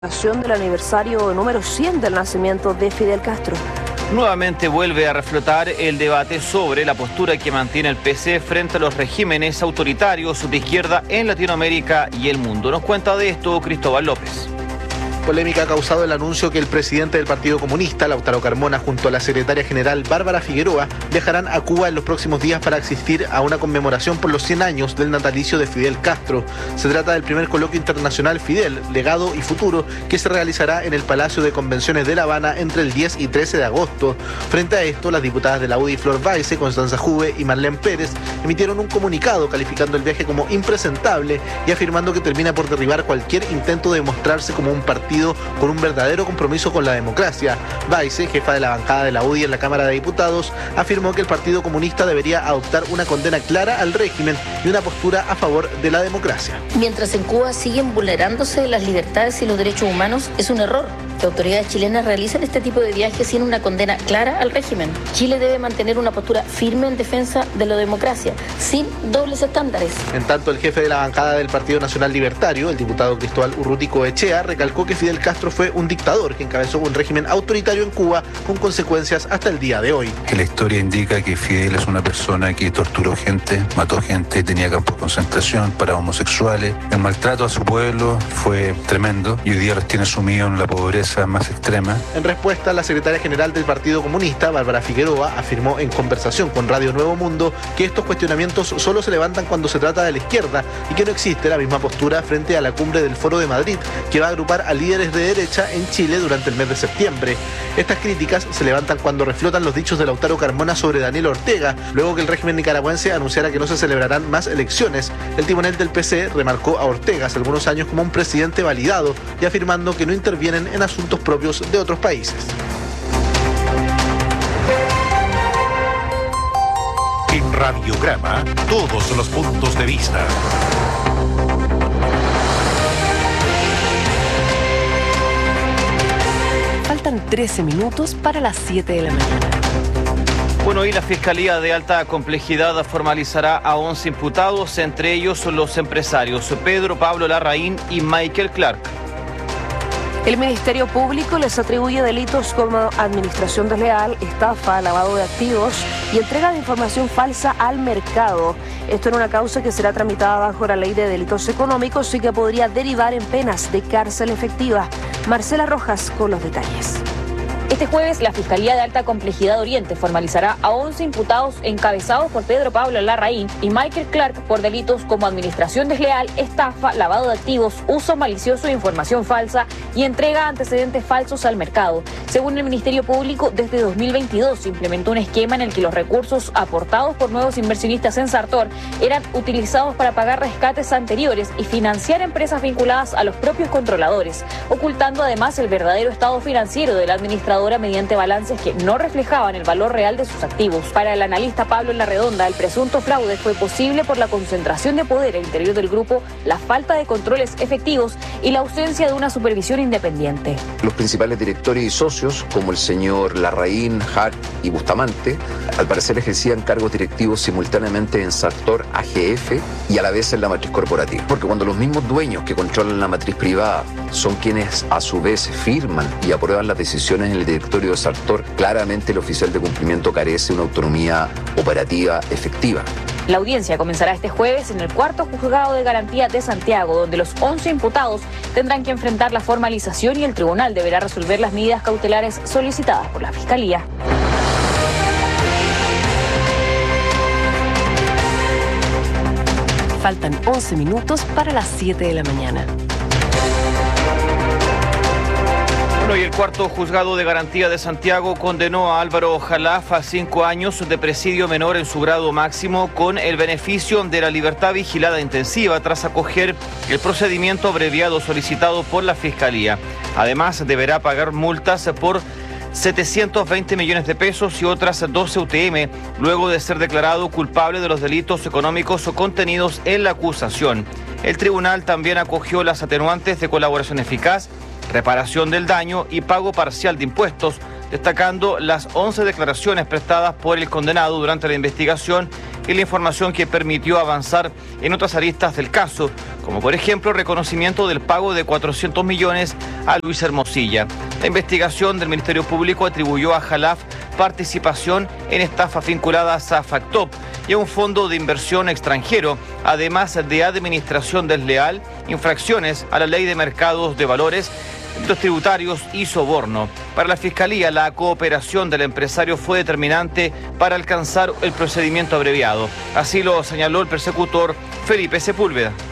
Del aniversario número 100 del nacimiento de Fidel Castro. Nuevamente vuelve a reflotar el debate sobre la postura que mantiene el PC frente a los regímenes autoritarios de izquierda en Latinoamérica y el mundo. Nos cuenta de esto Cristóbal López. Polémica ha causado el anuncio que el presidente del Partido Comunista, Lautaro Carmona, junto a la secretaria general Bárbara Figueroa, viajarán a Cuba en los próximos días para asistir a una conmemoración por los 100 años del natalicio de Fidel Castro. Se trata del primer coloquio internacional Fidel, Legado y Futuro, que se realizará en el Palacio de Convenciones de La Habana entre el 10 y 13 de agosto. Frente a esto, las diputadas de la UDI Flor Baise, Constanza Juve y Marlene Pérez emitieron un comunicado calificando el viaje como impresentable y afirmando que termina por derribar cualquier intento de mostrarse como un partido con un verdadero compromiso con la democracia. Baise, jefa de la bancada de la UDI en la Cámara de Diputados, afirmó que el Partido Comunista debería adoptar una condena clara al régimen y una postura a favor de la democracia. Mientras en Cuba siguen vulnerándose las libertades y los derechos humanos, es un error que autoridades chilenas realicen este tipo de viajes sin una condena clara al régimen. Chile debe mantener una postura firme en defensa de la democracia, sin dobles estándares. En tanto, el jefe de la bancada del Partido Nacional Libertario, el diputado Cristóbal Urruti Echea, recalcó que Fidel Castro fue un dictador que encabezó un régimen autoritario en Cuba con consecuencias hasta el día de hoy. La historia indica que Fidel es una persona que torturó gente, mató gente, tenía campos de concentración para homosexuales. El maltrato a su pueblo fue tremendo y hoy día los tiene sumidos en la pobreza más extrema. En respuesta, la secretaria general del Partido Comunista, Bárbara Figueroa, afirmó en conversación con Radio Nuevo Mundo que estos cuestionamientos solo se levantan cuando se trata de la izquierda y que no existe la misma postura frente a la cumbre del Foro de Madrid, que va a agrupar a líderes de derecha en Chile durante el mes de septiembre. Estas críticas se levantan cuando reflotan los dichos de Lautaro Carmona sobre Daniel Ortega, luego que el régimen nicaragüense anunciara que no se celebrarán más elecciones. El timonel del PC remarcó a Ortega hace algunos años como un presidente validado y afirmando que no intervienen en asuntos propios de otros países. En Radiograma, todos los puntos de vista. Faltan 13 minutos para las 7 de la mañana. Bueno, y la Fiscalía de Alta Complejidad formalizará a 11 imputados, entre ellos los empresarios Pedro Pablo Larraín y Michael Clark. El Ministerio Público les atribuye delitos como administración desleal, estafa, lavado de activos y entrega de información falsa al mercado. Esto en una causa que será tramitada bajo la Ley de Delitos Económicos y que podría derivar en penas de cárcel efectiva. Marcela Rojas con los detalles. Este jueves, la Fiscalía de Alta Complejidad Oriente formalizará a 11 imputados encabezados por Pedro Pablo Larraín y Michael Clark por delitos como administración desleal, estafa, lavado de activos, uso malicioso de información falsa y entrega de antecedentes falsos al mercado. Según el Ministerio Público, desde 2022 se implementó un esquema en el que los recursos aportados por nuevos inversionistas en Sartor eran utilizados para pagar rescates anteriores y financiar empresas vinculadas a los propios controladores, ocultando además el verdadero estado financiero del administrador mediante balances que no reflejaban el valor real de sus activos. Para el analista Pablo Larredonda, el presunto fraude fue posible por la concentración de poder al interior del grupo, la falta de controles efectivos y la ausencia de una supervisión independiente. Los principales directores y socios, como el señor Larraín, Hart y Bustamante, al parecer ejercían cargos directivos simultáneamente en Sartor AGF y a la vez en la matriz corporativa. Porque cuando los mismos dueños que controlan la matriz privada son quienes a su vez firman y aprueban las decisiones en el directorio de Sartor, claramente el oficial de cumplimiento carece de una autonomía operativa efectiva. La audiencia comenzará este jueves en el cuarto juzgado de garantía de Santiago, donde los 11 imputados tendrán que enfrentar la formalización y el tribunal deberá resolver las medidas cautelares solicitadas por la Fiscalía. Faltan 11 minutos para las 7 de la mañana. Y el cuarto juzgado de garantía de Santiago condenó a Álvaro Jalaf a 5 años de presidio menor en su grado máximo con el beneficio de la libertad vigilada intensiva tras acoger el procedimiento abreviado solicitado por la Fiscalía. Además, deberá pagar multas por 720 millones de pesos y otras 12 UTM, luego de ser declarado culpable de los delitos económicos contenidos en la acusación. El tribunal también acogió las atenuantes de colaboración eficaz, reparación del daño y pago parcial de impuestos, destacando las 11 declaraciones prestadas por el condenado durante la investigación y la información que permitió avanzar en otras aristas del caso, como por ejemplo reconocimiento del pago de 400 millones a Luis Hermosilla. La investigación del Ministerio Público atribuyó a Jalaf participación en estafas vinculadas a Factop y a un fondo de inversión extranjero, además de administración desleal, infracciones a la Ley de Mercados de Valores, delitos tributarios y soborno. Para la Fiscalía, la cooperación del empresario fue determinante para alcanzar el procedimiento abreviado. Así lo señaló el persecutor Felipe Sepúlveda.